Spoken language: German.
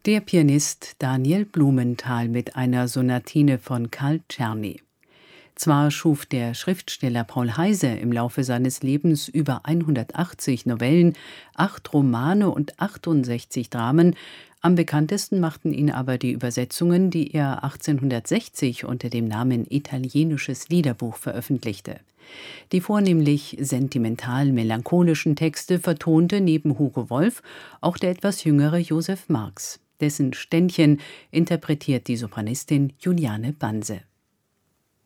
Der Pianist Daniel Blumenthal mit einer Sonatine von Carl Czerny. Zwar schuf der Schriftsteller Paul Heyse im Laufe seines Lebens über 180 Novellen, 8 Romane und 68 Dramen, am bekanntesten machten ihn aber die Übersetzungen, die er 1860 unter dem Namen Italienisches Liederbuch veröffentlichte. Die vornehmlich sentimental-melancholischen Texte vertonte neben Hugo Wolf auch der etwas jüngere Josef Marx. Dessen Ständchen interpretiert die Sopranistin Juliane Banse.